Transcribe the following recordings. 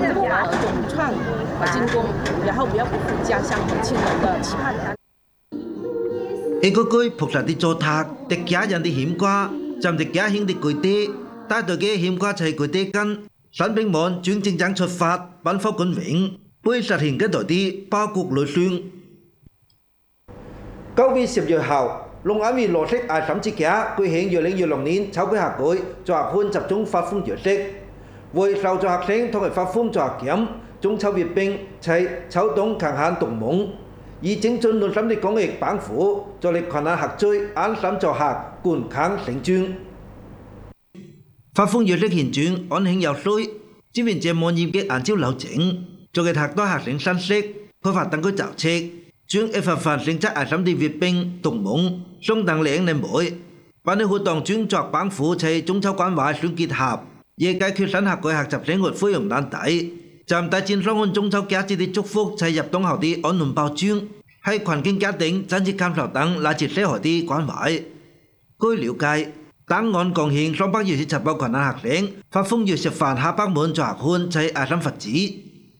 勇创精工，然後不要不負家鄉年輕人的期盼。 一個句樸實的做塔，敵家人的險瓜，甚至家鄉的具體，帶到嘅險瓜齊具體根，新兵們轉正正出發，奔赴軍營，會實現嘅代啲包谷內算。9月10日後，龍安縣羅式愛心之家舉行2016年秋季夏季作學歡集中發放儀式，為受助學生同埋發放助學金、中秋月餅、齊秋冬強限讀夢，以精進內心的公益幫扶，助力困難學追安心助學，健康成長。發放儀式現場安慶有序，這邊這滿意嘅按照流程，做嘅學多學生信息，開發等佢就職。將一份份性質愛心的月餅、讀夢送等靚嘅妹，辦理活動專作幫扶齊中秋關懷相結合，亦解決新學嘅學習生活費用難題，站大戰雙安中秋佳節的祝福齊入冬後的安暖包裝，係環境家庭真切感受等來自社會的關懷。據了解，檔案貢獻227包困難學生，發放約10份800滿作學歡齊愛心物資。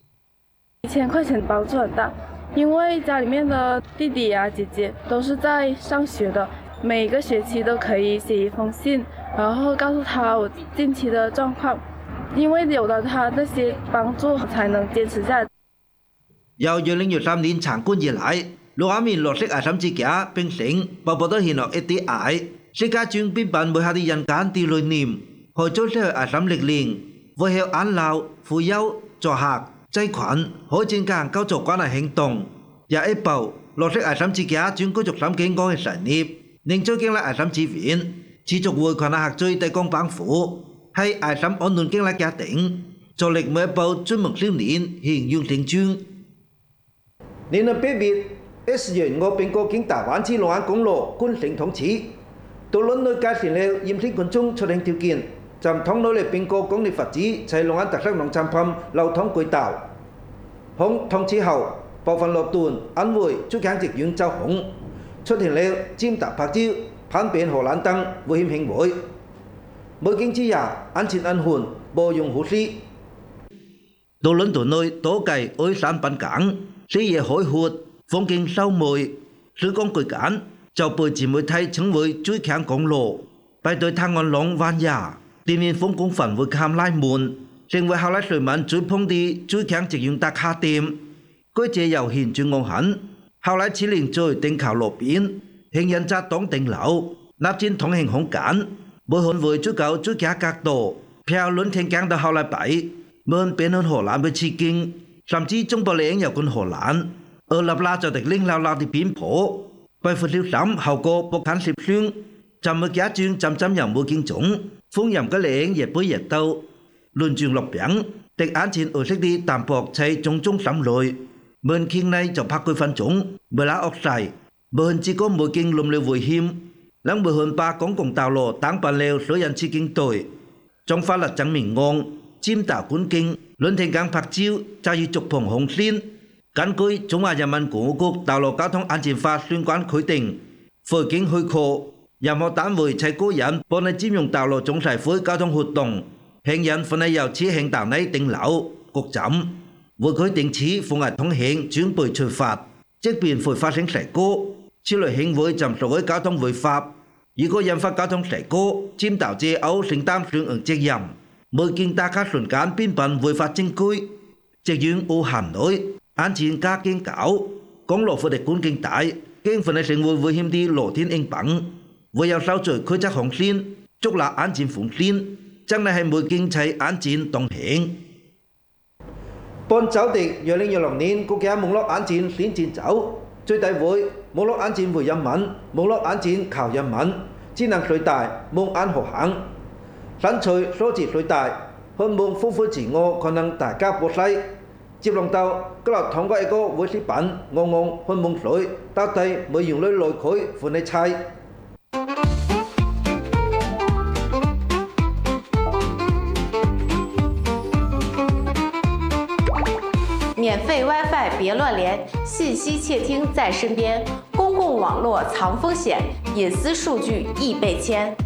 1000塊錢幫助很大。因為家裡面的弟弟啊、姐姐都是在上學的，每個學期都可以寫一封信，然後告訴他我近期的狀況，因為有了他那些幫助，才能堅持下來。 由2013年參觀以來，龍安縣羅式愛心之家並成步步都顯露一啲愛，世界轉變辦每下啲人間啲理念，去做社會愛心力量，為了安老、扶幼、助學。濟群可戰間構造關係行動，也一步羅式愛心之家轉繼續諗健康嘅事業，令最近嘅愛心資源持續為困難學追提供幫扶，係愛心安暖經歷家庭，助力每一步追夢少年現用成長。年8月10月我並過境大灣區龍安公路觀城通知，到輪內介紹了驗證群眾出行條件。站通路嚟並過公力發展，齊龍安特色農產品流通軌道。響通知後，部分路段安徽珠江直縣走紅，出現了尖達拍照、攀邊荷蘭等危險行為。每經之夜安全安全，無用護士。到輪段內多計愛山濱港，視野開闊，風景秀美，水光巨簡，就被自媒體稱為最強公路。排隊探安龍灣呀！地面風光氛圍看拉滿，成為後來水民追捧的最強直營打卡點。據這由現轉昂行，後來此連最頂靠路邊，行人窄擋頂樓，立展通行空間，每項為追求最佳角度，漂輪停江到後來比，每項變向荷蘭為刺激，甚至中部領有關荷蘭，而立拉就係拎溜溜的邊坡，為闊了心後果不堪攝算，就每家轉浸入每經中。風任嘅領越背越到，輪轉落餅，敵眼前顏色啲淡薄砌種種滲淚，門傾內就拍佢分鐘，未拉惡勢，門只個每經冧了危險，兩每項把公共道路當辦了所人刺經隊，將法律證明案，尖打管徑，輪停港拍照，就要觸碰紅線。根據中華人民共和國道路交通安全法相關規定，回境許可。任何單位齊個人幫你佔用道路總社會交通活動，行人凡係由此行道內頂樓、局站，會規定此妨礙通行準備處罰，即便會發生事故，此類行為就屬於交通違法。如果引發交通事故，佔道者要承擔相應責任。每經打卡瞬間變辦違法證據，直院無限內安全加警告，公路法的管境大，經凡係成為危險的路天應bằng。唯有守住規則紅線，捉拿安全紅線，真係每經濟安全動行。本走的2016年國家網絡安全先進走，最大會網絡安全為人民，網絡安全靠人民，智能最大，網安何行？刪除數字最大，希望豐富自我，可能大家不細。接龍到，今日通過一個會視頻，希望水到底每用類來佢換你猜。 免费 WiFi 别乱连，信息窃听在身边，公共网络藏风险，隐私数据易被牵。